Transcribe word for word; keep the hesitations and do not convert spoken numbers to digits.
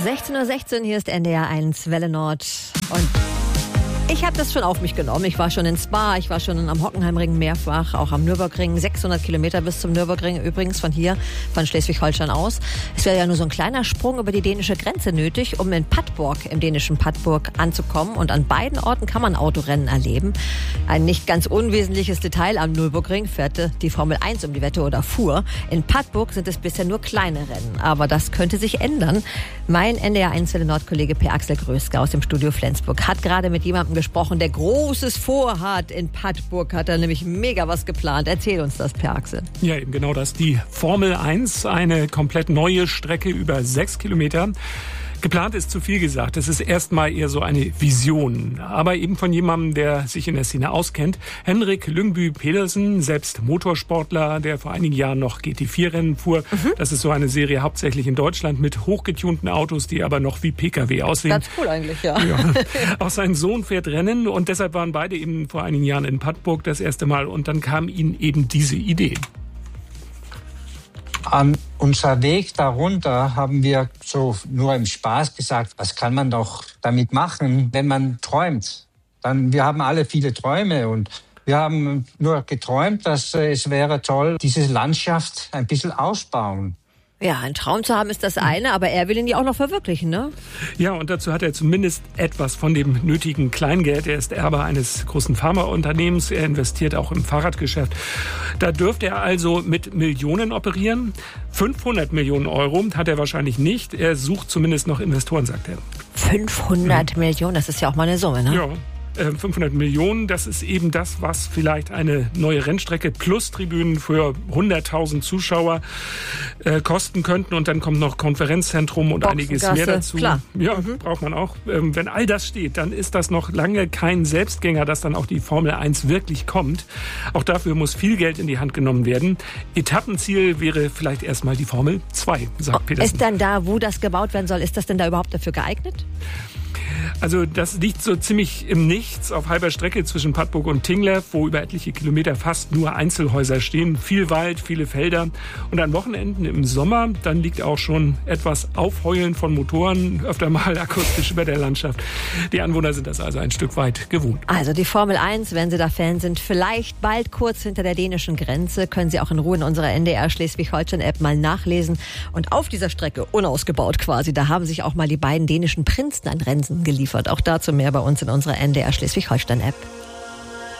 sechzehn Uhr sechzehn, hier ist N D R eins Welle Nord. Und ich habe das schon auf mich genommen. Ich war schon in Spa, ich war schon am Hockenheimring mehrfach, auch am Nürburgring. sechshundert Kilometer bis zum Nürburgring übrigens von hier, von Schleswig-Holstein aus. Es wäre ja nur so ein kleiner Sprung über die dänische Grenze nötig, um in Padborg, im dänischen Padborg, anzukommen. Und an beiden Orten kann man Autorennen erleben. Ein nicht ganz unwesentliches Detail: am Nürburgring fährte die Formel eins um die Wette oder fuhr. In Padborg sind es bisher nur kleine Rennen. Aber das könnte sich ändern. Mein N D R eins Welle Nord-Kollege Per Axel Gröske aus dem Studio Flensburg hat gerade mit jemandem gesprochen, der Großes vorhat. In Padborg hat er nämlich mega was geplant. Erzähl uns das, Per Axel. Ja, eben genau das. Die Formel eins, eine komplett neue Strecke über sechs Kilometer. Geplant ist zu viel gesagt. Es ist erstmal eher so eine Vision. Aber eben von jemandem, der sich in der Szene auskennt. Henrik Lyngby Pedersen, selbst Motorsportler, der vor einigen Jahren noch G T vier Rennen fuhr. Mhm. Das ist so eine Serie hauptsächlich in Deutschland mit hochgetunten Autos, die aber noch wie Pkw aussehen. Ganz cool eigentlich, ja. ja. Auch sein Sohn fährt Rennen und deshalb waren beide eben vor einigen Jahren in Padborg das erste Mal. Und dann kam ihnen eben diese Idee. An unser Weg darunter haben wir so nur im Spaß gesagt, was kann man doch damit machen, wenn man träumt. Dann, wir haben alle viele Träume und wir haben nur geträumt, dass äh, es wäre toll, diese Landschaft ein bisschen ausbauen. Ja, ein Traum zu haben ist das eine, aber er will ihn ja auch noch verwirklichen, ne? Ja, und dazu hat er zumindest etwas von dem nötigen Kleingeld. Er ist Erbe eines großen Pharmaunternehmens. Er investiert auch im Fahrradgeschäft. Da dürfte er also mit Millionen operieren. fünfhundert Millionen Euro hat er wahrscheinlich nicht. Er sucht zumindest noch Investoren, sagt er. fünfhundert ja. Millionen, das ist ja auch mal eine Summe, ne? Ja. fünfhundert Millionen, das ist eben das, was vielleicht eine neue Rennstrecke plus Tribünen für hunderttausend Zuschauer äh, kosten könnten. Und dann kommt noch Konferenzzentrum und einiges mehr dazu. Klar. Ja, mhm. braucht man auch. Ähm, wenn all das steht, dann ist das noch lange kein Selbstgänger, dass dann auch die Formel eins wirklich kommt. Auch dafür muss viel Geld in die Hand genommen werden. Etappenziel wäre vielleicht erstmal die Formel zwei, sagt Pedersen. Ist dann da, wo das gebaut werden soll, ist das denn da überhaupt dafür geeignet? Also das liegt so ziemlich im Nichts auf halber Strecke zwischen Padborg und Tinglev, wo über etliche Kilometer fast nur Einzelhäuser stehen. Viel Wald, viele Felder. Und an Wochenenden im Sommer, dann liegt auch schon etwas Aufheulen von Motoren öfter mal akustisch über der Landschaft. Die Anwohner sind das also ein Stück weit gewohnt. Also die Formel eins, wenn Sie da Fan sind, vielleicht bald kurz hinter der dänischen Grenze, können Sie auch in Ruhe in unserer N D R Schleswig-Holstein-App mal nachlesen. Und auf dieser Strecke, unausgebaut quasi, da haben sich auch mal die beiden dänischen Prinzen ein Rennen geliefert. Auch dazu mehr bei uns in unserer N D R Schleswig-Holstein-App.